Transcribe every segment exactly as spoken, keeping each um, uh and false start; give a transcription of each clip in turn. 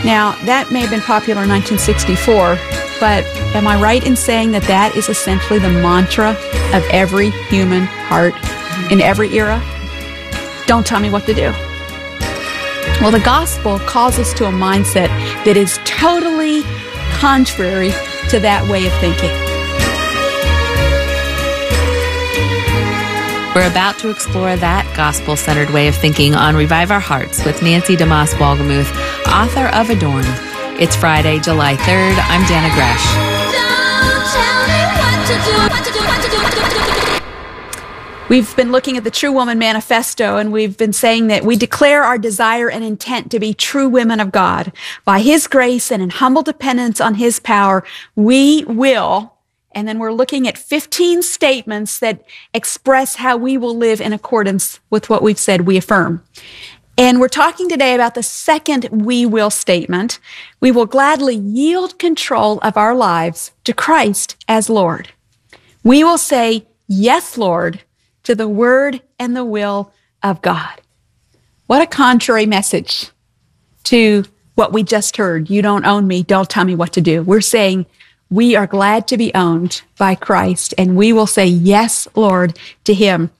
Now, that may have been popular in nineteen sixty-four, but am I right in saying that that is essentially the mantra of every human heart in every era? Don't tell me what to do. Well, the gospel calls us to a mindset that is totally contrary to that way of thinking. We're about to explore that gospel-centered way of thinking on Revive Our Hearts with Nancy DeMoss Wolgemuth, author of Adorn. It's Friday, July third. I'm Dana Gresh. Don't tell me what to do, what to do, what to do, what to do, what to do. We've been looking at the True Woman Manifesto, and we've been saying that we declare our desire and intent to be true women of God. By His grace and in humble dependence on His power, we will. And then we're looking at fifteen statements that express how we will live in accordance with what we've said we affirm. And we're talking today about the second we will statement. We will gladly yield control of our lives to Christ as Lord. We will say, yes, Lord, to the word and the will of God. What a contrary message to what we just heard. You don't own me. Don't tell me what to do. We're saying, we are glad to be owned by Christ, and we will say, yes, Lord, to Him.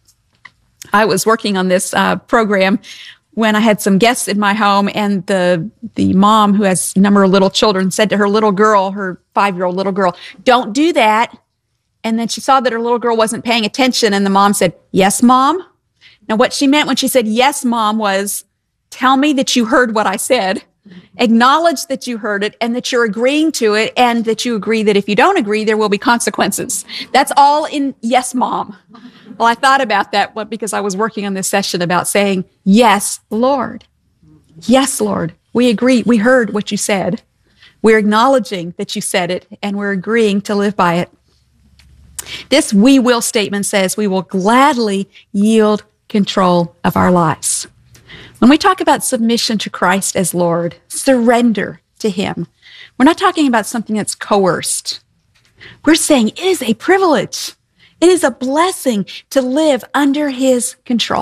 I was working on this uh, program when I had some guests in my home, and the the mom who has a number of little children said to her little girl, her five-year-old little girl, don't do that. And then she saw that her little girl wasn't paying attention, and the mom said, yes, Mom. Now, what she meant when she said, yes, Mom, was tell me that you heard what I said. Acknowledge that you heard it and that you're agreeing to it, and that you agree that if you don't agree, there will be consequences. That's all in yes, Mom. Well, I thought about that because I was working on this session about saying, yes, Lord. Yes, Lord. We agree. We heard what you said. We're acknowledging that you said it, and we're agreeing to live by it. This we will statement says we will gladly yield control of our lives. When we talk about submission to Christ as Lord, surrender to Him, we're not talking about something that's coerced. We're saying it is a privilege. It is a blessing to live under His control.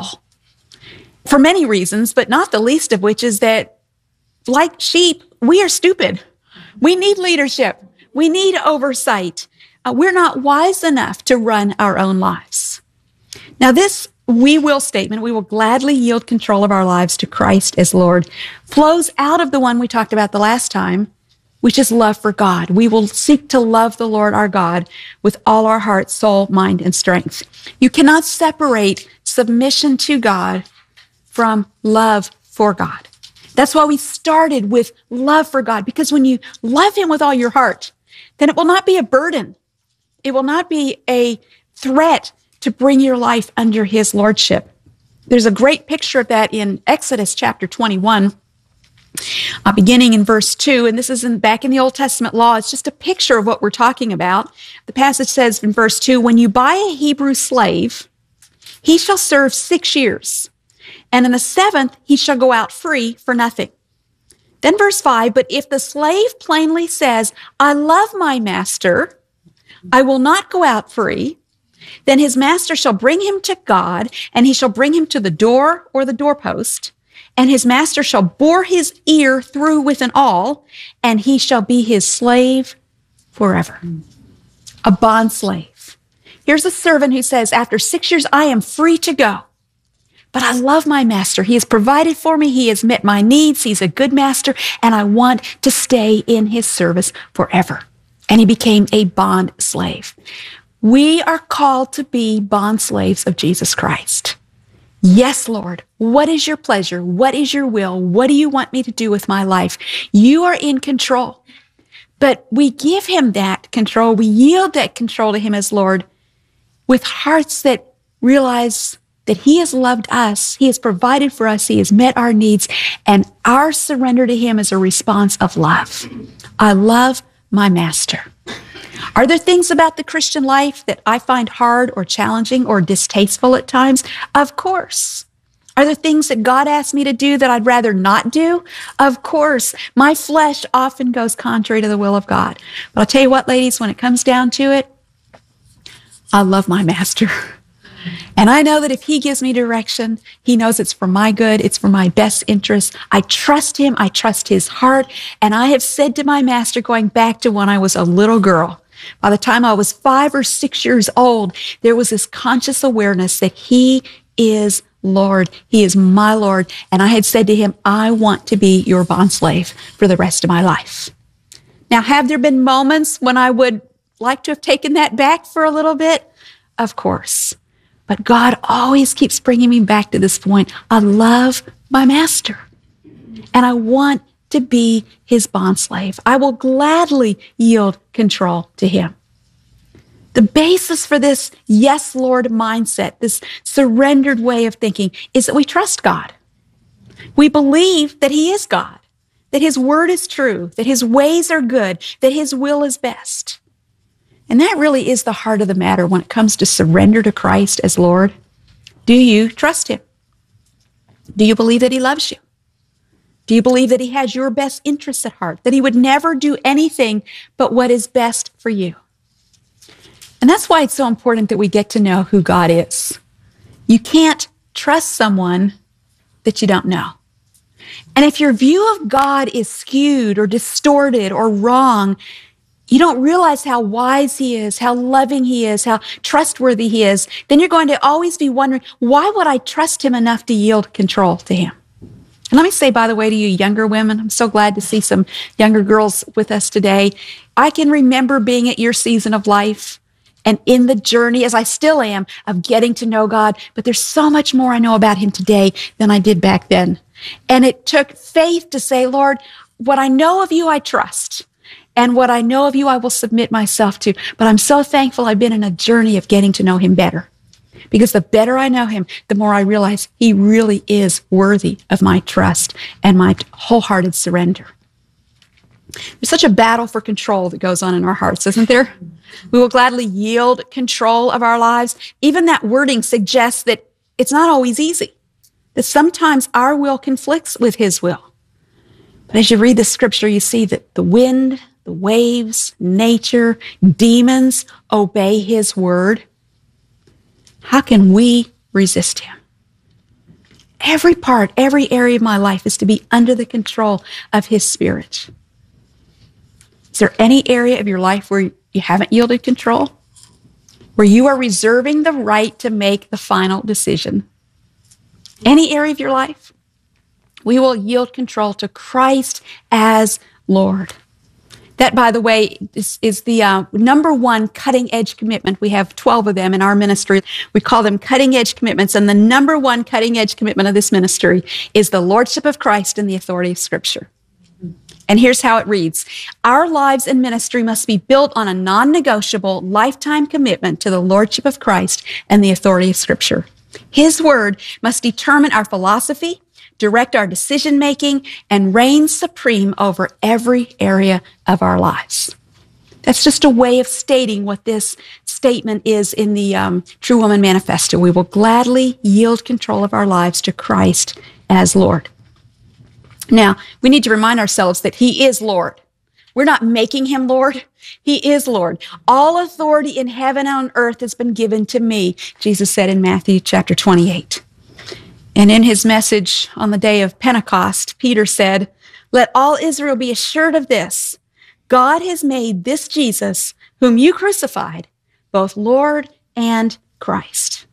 For many reasons, but not the least of which is that, like sheep, we are stupid. We need leadership. We need oversight. Uh, we're not wise enough to run our own lives. Now, this we will statement, we will gladly yield control of our lives to Christ as Lord, flows out of the one we talked about the last time, which is love for God. We will seek to love the Lord our God with all our heart, soul, mind, and strength. You cannot separate submission to God from love for God. That's why we started with love for God, because when you love Him with all your heart, then it will not be a burden. It will not be a threat to bring your life under His lordship. There's a great picture of that in Exodus chapter twenty-one, uh, beginning in verse two, and this is in, back in the Old Testament law. It's just a picture of what we're talking about. The passage says in verse two, when you buy a Hebrew slave, he shall serve six years, and in the seventh he shall go out free for nothing. Then verse five, but if the slave plainly says, I love my master, I will not go out free, then his master shall bring him to God, and he shall bring him to the door or the doorpost, and his master shall bore his ear through with an awl, and he shall be his slave forever. A bond slave. Here's a servant who says, after six years, I am free to go. But I love my master. He has provided for me. He has met my needs. He's a good master, and I want to stay in his service forever. And he became a bond slave. We are called to be bond slaves of Jesus Christ. Yes, Lord. What is your pleasure? What is your will? What do you want me to do with my life? You are in control. But we give Him that control. We yield that control to Him as Lord with hearts that realize that He has loved us. He has provided for us. He has met our needs. And our surrender to Him is a response of love. I love my master. Are there things about the Christian life that I find hard or challenging or distasteful at times? Of course. Are there things that God asks me to do that I'd rather not do? Of course. My flesh often goes contrary to the will of God. But I'll tell you what, ladies, when it comes down to it, I love my master. And I know that if he gives me direction, he knows it's for my good. It's for my best interest. I trust him. I trust his heart. And I have said to my master, going back to when I was a little girl, by the time I was five or six years old, there was this conscious awareness that he is Lord. He is my Lord. And I had said to him, I want to be your bondslave for the rest of my life. Now, have there been moments when I would like to have taken that back for a little bit? Of course. But God always keeps bringing me back to this point. I love my master, and I want to be his bondslave. I will gladly yield control to him. The basis for this yes, Lord mindset, this surrendered way of thinking, is that we trust God. We believe that he is God, that his word is true, that his ways are good, that his will is best. And that really is the heart of the matter when it comes to surrender to Christ as Lord. Do you trust him? Do you believe that he loves you? Do you believe that he has your best interests at heart, that he would never do anything but what is best for you? And that's why it's so important that we get to know who God is. You can't trust someone that you don't know. And if your view of God is skewed or distorted or wrong, you don't realize how wise he is, how loving he is, how trustworthy he is, then you're going to always be wondering, why would I trust him enough to yield control to him? And let me say, by the way, to you younger women, I'm so glad to see some younger girls with us today. I can remember being at your season of life and in the journey, as I still am, of getting to know God. But there's so much more I know about him today than I did back then. And it took faith to say, Lord, what I know of you, I trust. And what I know of you, I will submit myself to. But I'm so thankful I've been in a journey of getting to know him better. Because the better I know him, the more I realize he really is worthy of my trust and my wholehearted surrender. There's such a battle for control that goes on in our hearts, isn't there? We will gladly yield control of our lives. Even that wording suggests that it's not always easy, that sometimes our will conflicts with his will. But as you read the scripture, you see that the wind, the waves, nature, demons obey his word. How can we resist him? Every part, every area of my life is to be under the control of his Spirit. Is there any area of your life where you haven't yielded control? Where you are reserving the right to make the final decision? Any area of your life? We will yield control to Christ as Lord. That, by the way, is, is the uh, number one cutting-edge commitment. We have twelve of them in our ministry. We call them cutting-edge commitments. And the number one cutting-edge commitment of this ministry is the Lordship of Christ and the authority of Scripture. And here's how it reads. Our lives and ministry must be built on a non-negotiable lifetime commitment to the Lordship of Christ and the authority of Scripture. His word must determine our philosophy, direct our decision-making, and reign supreme over every area of our lives. That's just a way of stating what this statement is in the um, True Woman Manifesto. We will gladly yield control of our lives to Christ as Lord. Now, we need to remind ourselves that he is Lord. We're not making him Lord. He is Lord. All authority in heaven and on earth has been given to me, Jesus said in Matthew chapter twenty-eight. And in his message on the day of Pentecost, Peter said, "Let all Israel be assured of this. God has made this Jesus, whom you crucified, both Lord and Christ."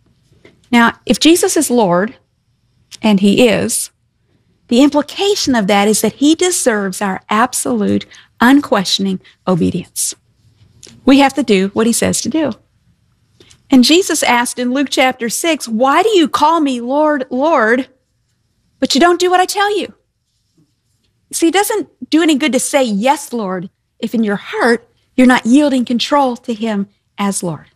Now, if Jesus is Lord, and he is, the implication of that is that he deserves our absolute, unquestioning obedience. We have to do what he says to do. And Jesus asked in Luke chapter six, "Why do you call me Lord, Lord, but you don't do what I tell you?" See, it doesn't do any good to say, "Yes, Lord," if in your heart you're not yielding control to him as Lord.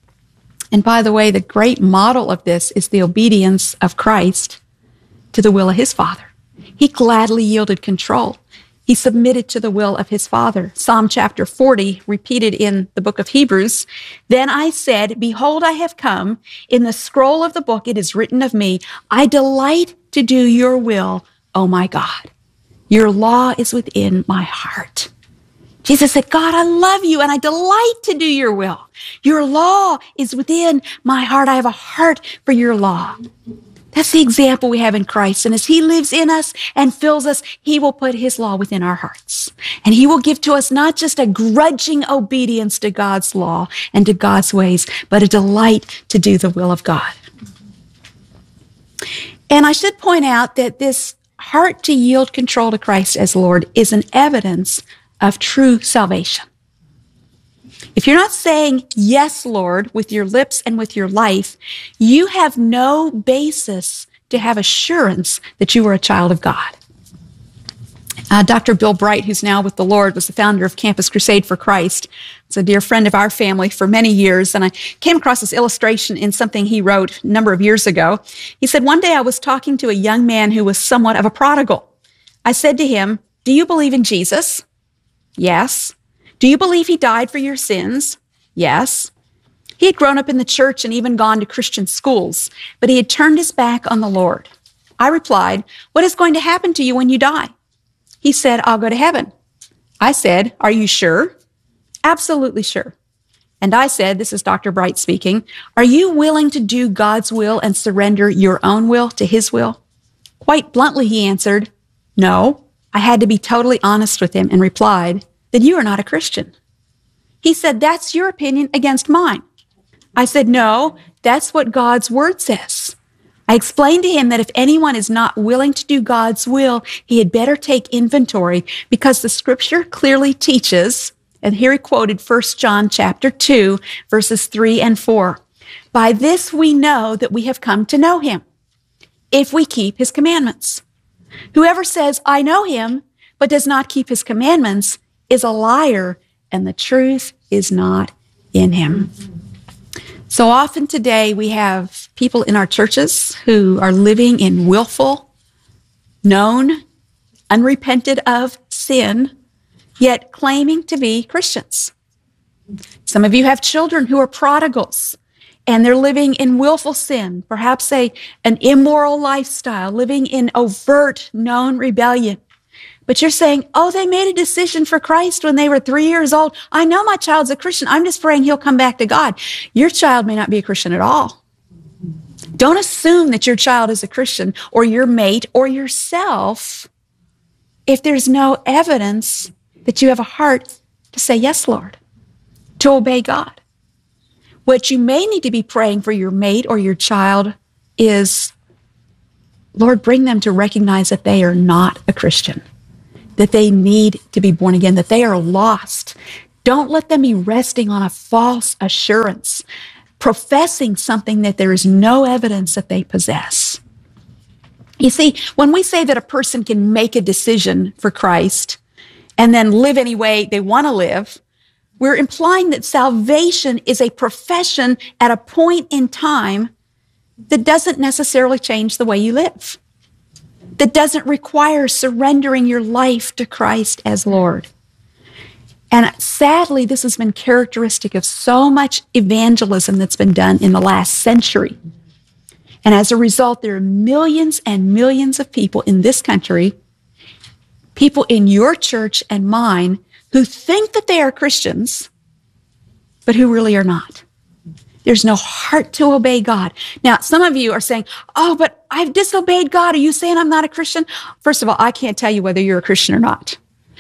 And by the way, the great model of this is the obedience of Christ to the will of his Father. He gladly yielded control. He submitted to the will of his Father. Psalm chapter forty, repeated in the book of Hebrews, "Then I said, behold, I have come. In the scroll of the book it is written of me, I delight to do your will, O my God. Your law is within my heart." Jesus said, God, I love you and I delight to do your will. Your law is within my heart. I have a heart for your law. That's the example we have in Christ. And as he lives in us and fills us, he will put his law within our hearts. And he will give to us not just a grudging obedience to God's law and to God's ways, but a delight to do the will of God. And I should point out that this heart to yield control to Christ as Lord is an evidence of true salvation. If you're not saying, yes, Lord, with your lips and with your life, you have no basis to have assurance that you are a child of God. Uh, Doctor Bill Bright, who's now with the Lord, was the founder of Campus Crusade for Christ. He's a dear friend of our family for many years, and I came across this illustration in something he wrote a number of years ago. He said, one day I was talking to a young man who was somewhat of a prodigal. I said to him, do you believe in Jesus? Yes. Do you believe he died for your sins? Yes. He had grown up in the church and even gone to Christian schools, but he had turned his back on the Lord. I replied, what is going to happen to you when you die? He said, I'll go to heaven. I said, are you sure? Absolutely sure. And I said, this is Doctor Bright speaking, are you willing to do God's will and surrender your own will to his will? Quite bluntly, he answered, no. I had to be totally honest with him and replied, then you are not a Christian. He said, that's your opinion against mine. I said, no, that's what God's word says. I explained to him that if anyone is not willing to do God's will, he had better take inventory because the scripture clearly teaches, and here he quoted First John chapter two, verses three and four. By this we know that we have come to know him, if we keep his commandments. Whoever says, I know him, but does not keep his commandments is a liar, and the truth is not in him. So often today we have people in our churches who are living in willful, known, unrepented of sin, yet claiming to be Christians. Some of you have children who are prodigals, and they're living in willful sin, perhaps a, an immoral lifestyle, living in overt, known rebellion. But you're saying, oh, they made a decision for Christ when they were three years old. I know my child's a Christian. I'm just praying he'll come back to God. Your child may not be a Christian at all. Don't assume that your child is a Christian or your mate or yourself if there's no evidence that you have a heart to say, yes, Lord, to obey God. What you may need to be praying for your mate or your child is, Lord, bring them to recognize that they are not a Christian, that they need to be born again, that they are lost. Don't let them be resting on a false assurance, professing something that there is no evidence that they possess. You see, when we say that a person can make a decision for Christ and then live any way they want to live, we're implying that salvation is a profession at a point in time that doesn't necessarily change the way you live, that doesn't require surrendering your life to Christ as Lord. And sadly, this has been characteristic of so much evangelism that's been done in the last century. And as a result, there are millions and millions of people in this country, people in your church and mine, who think that they are Christians, but who really are not. There's no heart to obey God. Now, some of you are saying, oh, but I've disobeyed God. Are you saying I'm not a Christian? First of all, I can't tell you whether you're a Christian or not.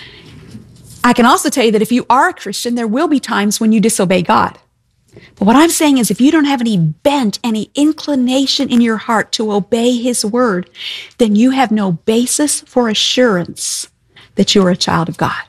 I can also tell you that if you are a Christian, there will be times when you disobey God. But what I'm saying is if you don't have any bent, any inclination in your heart to obey his word, then you have no basis for assurance that you're a child of God.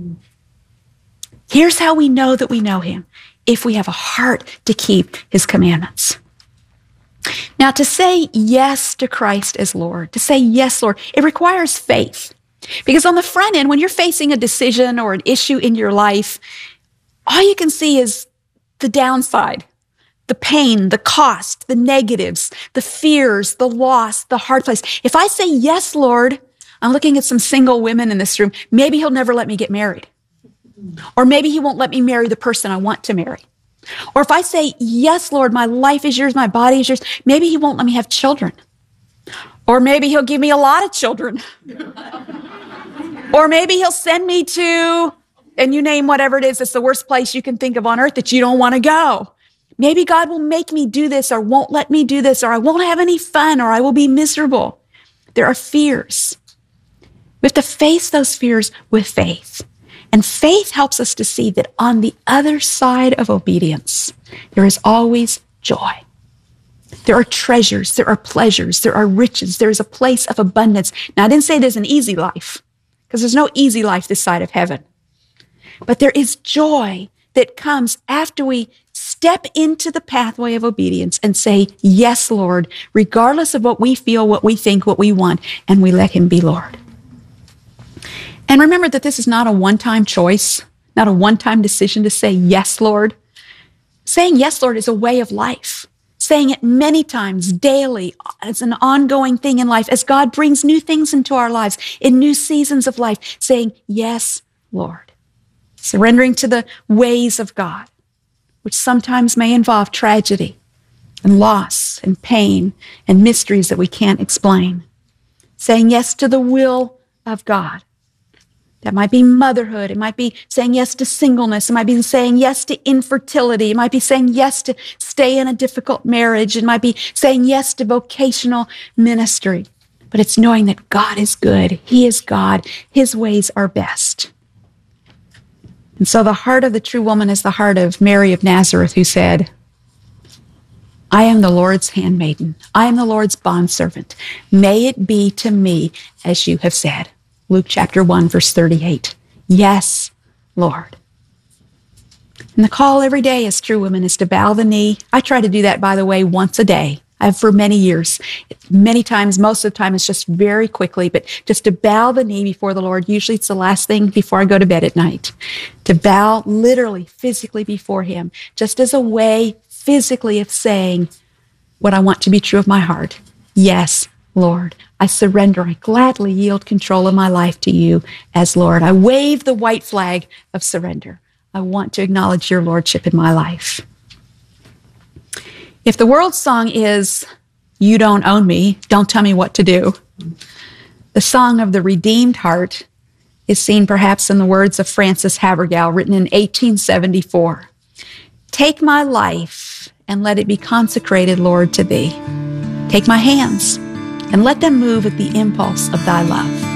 Here's how we know that we know him: if we have a heart to keep his commandments. Now, to say yes to Christ as Lord, to say yes, Lord, it requires faith. Because on the front end, when you're facing a decision or an issue in your life, all you can see is the downside, the pain, the cost, the negatives, the fears, the loss, the hard place. If I say yes, Lord, I'm looking at some single women in this room, maybe he'll never let me get married. Or maybe he won't let me marry the person I want to marry. Or if I say, yes, Lord, my life is yours, my body is yours, maybe he won't let me have children. Or maybe he'll give me a lot of children. Or maybe he'll send me to and you name whatever it is that's the worst place you can think of on earth that you don't want to go. Maybe God will make me do this or won't let me do this, or I won't have any fun, or I will be miserable. There are fears. We have to face those fears with faith. And faith helps us to see that on the other side of obedience, there is always joy. There are treasures, there are pleasures, there are riches, there is a place of abundance. Now, I didn't say there's an easy life, because there's no easy life this side of heaven. But there is joy that comes after we step into the pathway of obedience and say, yes, Lord, regardless of what we feel, what we think, what we want, and we let him be Lord. And remember that this is not a one-time choice, not a one-time decision to say, yes, Lord. Saying yes, Lord, is a way of life. Saying it many times daily as an ongoing thing in life, as God brings new things into our lives, in new seasons of life, saying, yes, Lord. Surrendering to the ways of God, which sometimes may involve tragedy and loss and pain and mysteries that we can't explain. Saying yes to the will of God. That might be motherhood. It might be saying yes to singleness. It might be saying yes to infertility. It might be saying yes to stay in a difficult marriage. It might be saying yes to vocational ministry. But it's knowing that God is good. He is God. His ways are best. And so the heart of the true woman is the heart of Mary of Nazareth, who said, I am the Lord's handmaiden. I am the Lord's bondservant. May it be to me as you have said. Luke chapter one, verse thirty-eight. Yes, Lord. And the call every day as true women is to bow the knee. I try to do that, by the way, once a day. I have for many years. Many times, most of the time, it's just very quickly, but just to bow the knee before the Lord. Usually it's the last thing before I go to bed at night. To bow literally, physically before him, just as a way physically of saying what I want to be true of my heart. Yes, Lord. I surrender. I gladly yield control of my life to you as Lord. I wave the white flag of surrender. I want to acknowledge your lordship in my life. If the world's song is, you don't own me, don't tell me what to do, the song of the redeemed heart is seen perhaps in the words of Frances Havergal, written in eighteen seventy-four. Take my life and let it be consecrated, Lord, to thee. Take my hands and let them move at the impulse of thy love.